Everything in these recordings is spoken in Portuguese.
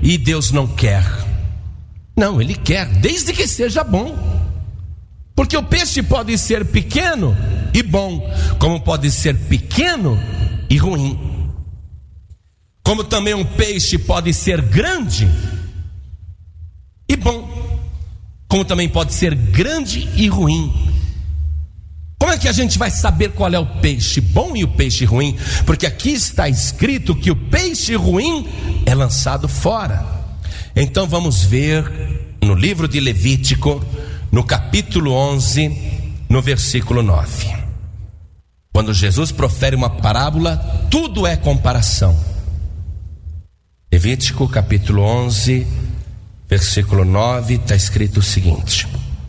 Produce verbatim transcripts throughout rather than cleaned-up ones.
e Deus não quer. Não, Ele quer, desde que seja bom. Porque o peixe pode ser pequeno e bom, como pode ser pequeno e ruim. Como também um peixe pode ser grande e bom, como também pode ser grande e ruim. Como é que a gente vai saber qual é o peixe bom e o peixe ruim? Porque aqui está escrito que o peixe ruim é lançado fora. Então vamos ver no livro de Levítico, no capítulo onze, no versículo nove. Quando Jesus profere uma parábola, tudo é comparação. Levítico capítulo onze, versículo nove, está escrito o seguinte: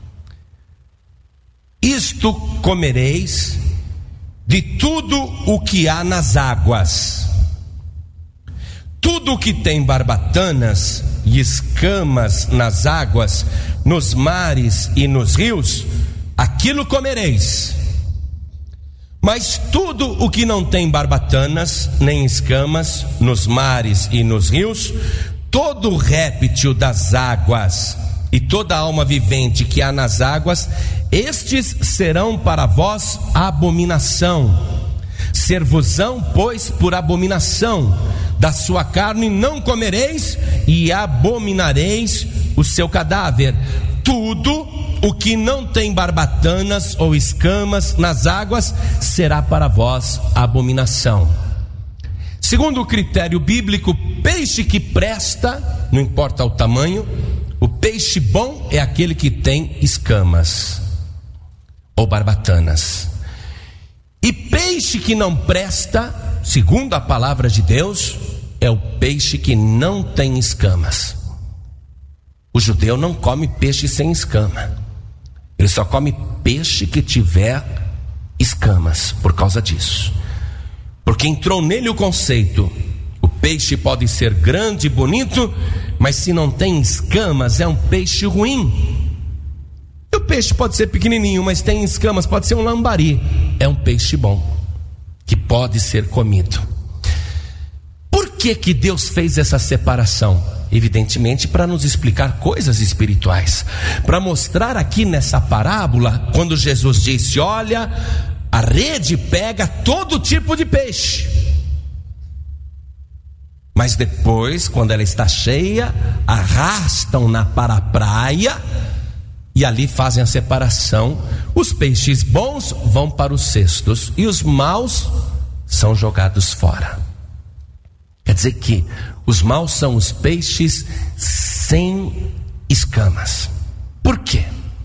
isto comereis de tudo o que há nas águas, tudo o que tem barbatanas e escamas nas águas, nos mares e nos rios, aquilo comereis. Mas tudo o que não tem barbatanas nem escamas nos mares e nos rios, todo réptil das águas e toda alma vivente que há nas águas, estes serão para vós abominação. Ser-vos-ão, pois, por abominação, da sua carne não comereis, e abominareis o seu cadáver. Tudo o que não tem barbatanas ou escamas nas águas será para vós abominação. Segundo o critério bíblico, peixe que presta, não importa o tamanho, o peixe bom é aquele que tem escamas ou barbatanas. E peixe que não presta, segundo a palavra de Deus, é o peixe que não tem escamas. O judeu não come peixe sem escama. Ele só come peixe que tiver escamas, por causa disso. Porque entrou nele o conceito: o peixe pode ser grande e bonito, mas se não tem escamas é um peixe ruim. E o peixe pode ser pequenininho, mas tem escamas, pode ser um lambari, é um peixe bom, que pode ser comido. Por que que Deus fez essa separação? Evidentemente para nos explicar coisas espirituais, para mostrar aqui nessa parábola, quando Jesus disse: olha, a rede pega todo tipo de peixe, mas depois, quando ela está cheia, arrastam-na para a praia e ali fazem a separação. Os peixes bons vão para os cestos e os maus são jogados fora. Quer dizer que os maus são os peixes sem escamas. Por quê?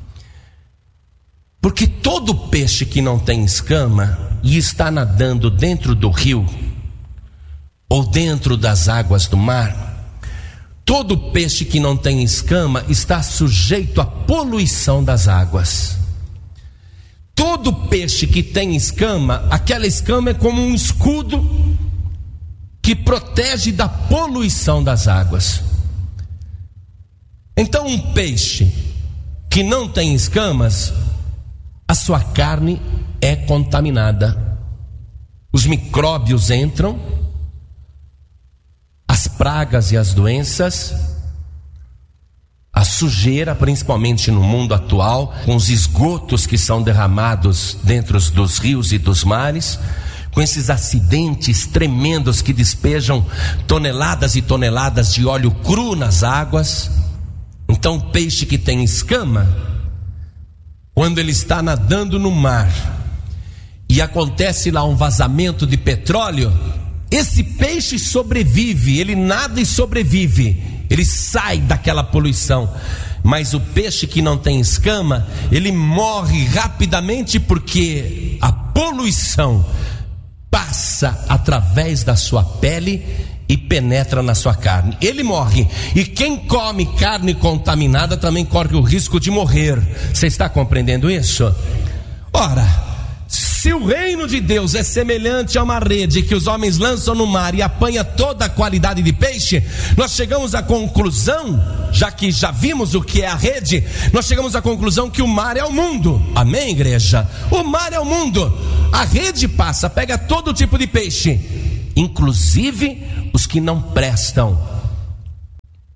Porque todo peixe que não tem escama e está nadando dentro do rio ou dentro das águas do mar, todo peixe que não tem escama está sujeito à poluição das águas. Todo peixe que tem escama, aquela escama é como um escudo que protege da poluição das águas. Então um peixe que não tem escamas, a sua carne é contaminada. Os micróbios entram, as pragas e as doenças, a sujeira, principalmente no mundo atual, com os esgotos que são derramados dentro dos rios e dos mares, com esses acidentes tremendos que despejam toneladas e toneladas de óleo cru nas águas. Então o peixe que tem escama, quando ele está nadando no mar e acontece lá um vazamento de petróleo, esse peixe sobrevive, ele nada e sobrevive, ele sai daquela poluição. Mas o peixe que não tem escama, ele morre rapidamente, porque a poluição passa através da sua pele e penetra na sua carne. Ele morre. E quem come carne contaminada também corre o risco de morrer. Você está compreendendo isso? Ora, se o reino de Deus é semelhante a uma rede que os homens lançam no mar e apanha toda a qualidade de peixe, nós chegamos à conclusão, já que já vimos o que é a rede, nós chegamos à conclusão que o mar é o mundo. Amém, igreja? O mar é o mundo. A rede passa, pega todo tipo de peixe, inclusive os que não prestam.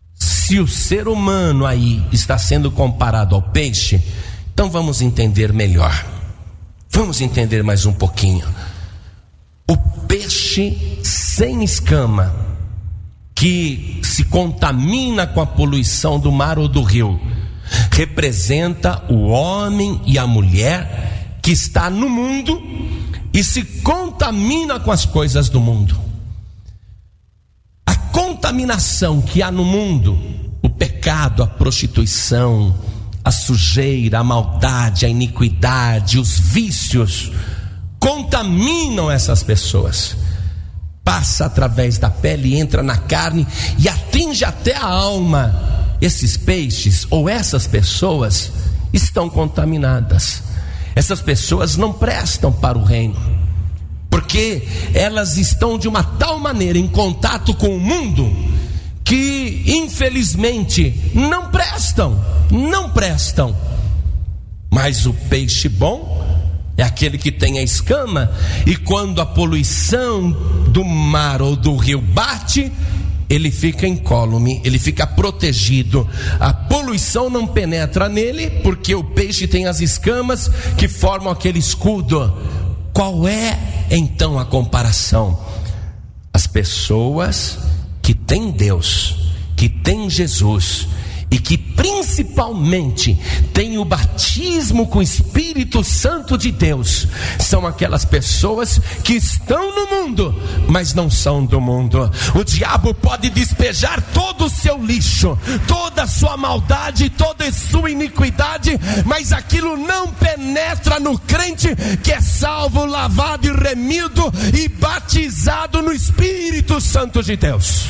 se o ser humano aí está sendo comparado ao peixe, então vamos entender melhor. Vamos entender mais um pouquinho. O peixe sem escama, que se contamina com a poluição do mar ou do rio, representa o homem e a mulher que está no mundo e se contamina com as coisas do mundo. A contaminação que há no mundo, o pecado, a prostituição, a sujeira, a maldade, a iniquidade, os vícios, contaminam essas pessoas. Passa através da pele, entra na carne e atinge até a alma. Esses peixes ou essas pessoas estão contaminadas. Essas pessoas não prestam para o reino, porque elas estão de uma tal maneira em contato com o mundo que infelizmente não prestam, não prestam. Mas o peixe bom é aquele que tem a escama, e quando a poluição do mar ou do rio bate, ele fica incólume, ele fica protegido. A poluição não penetra nele, porque o peixe tem as escamas que formam aquele escudo. Qual é então a comparação? As pessoas que têm Deus, que têm Jesus, e que principalmente tem o batismo com o Espírito Santo de Deus, são aquelas pessoas que estão no mundo, mas não são do mundo. O diabo pode despejar todo o seu lixo, toda a sua maldade, toda a sua iniquidade, mas aquilo não penetra no crente que é salvo, lavado e remido e batizado no Espírito Santo de Deus.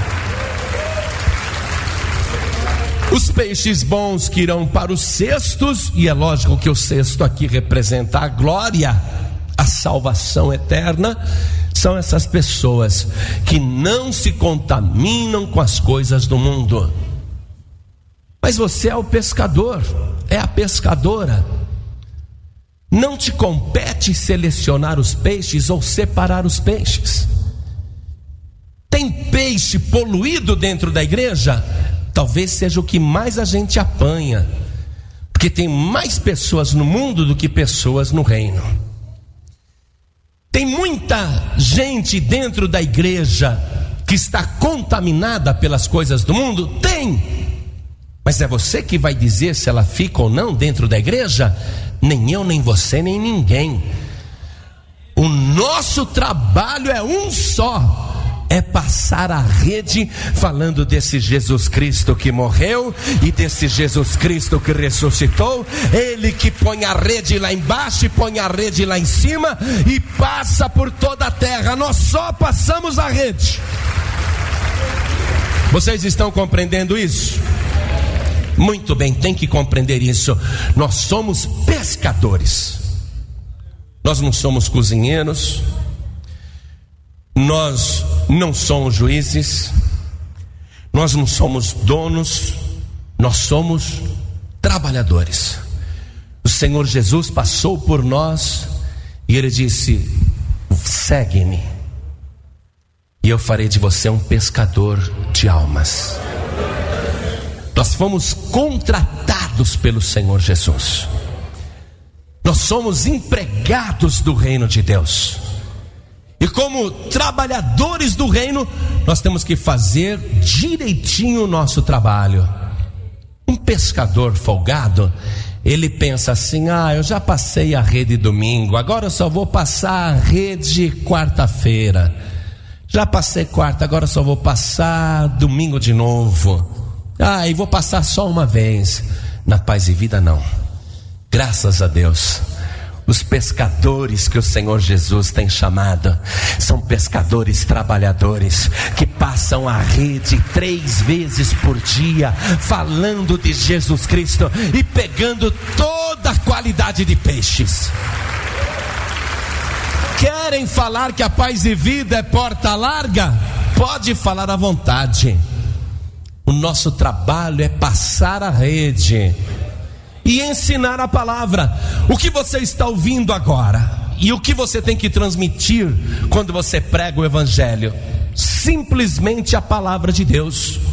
Os peixes bons que irão para os cestos, e é lógico que o cesto aqui representa a glória, a salvação eterna, são essas pessoas que não se contaminam com as coisas do mundo. Mas você é o pescador, é a pescadora. Não te compete selecionar os peixes ou separar os peixes. Tem peixe poluído dentro da igreja? Talvez seja o que mais a gente apanha, porque tem mais pessoas no mundo do que pessoas no reino. Tem muita gente dentro da igreja que está contaminada pelas coisas do mundo? Tem. Mas é você que vai dizer se ela fica ou não dentro da igreja? Nem eu, nem você, nem ninguém. O nosso trabalho é um só: é passar a rede falando desse Jesus Cristo que morreu e desse Jesus Cristo que ressuscitou. Ele que põe a rede lá embaixo e põe a rede lá em cima e passa por toda a terra. Nós só passamos a rede. Vocês estão compreendendo isso? Muito bem, tem que compreender isso. Nós somos pescadores. Nós não somos cozinheiros. Nós não somos juízes, nós não somos donos, nós somos trabalhadores. O Senhor Jesus passou por nós e Ele disse: segue-me e eu farei de você um pescador de almas. Nós fomos contratados pelo Senhor Jesus. Nós somos empregados do reino de Deus. E como trabalhadores do reino, nós temos que fazer direitinho o nosso trabalho. Um pescador folgado, ele pensa assim: ah, eu já passei a rede domingo, agora eu só vou passar a rede quarta-feira. Já passei quarta, agora eu só vou passar domingo de novo. Ah, e vou passar só uma vez. Na Paz e Vida não. Graças a Deus, os pescadores que o Senhor Jesus tem chamado são pescadores trabalhadores, que passam a rede três vezes por dia, falando de Jesus Cristo e pegando toda a qualidade de peixes. Querem falar que a Paz e Vida é porta larga? Pode falar à vontade. O nosso trabalho é passar a rede e ensinar a palavra. O que você está ouvindo agora e o que você tem que transmitir quando você prega o evangelho? Simplesmente a palavra de Deus.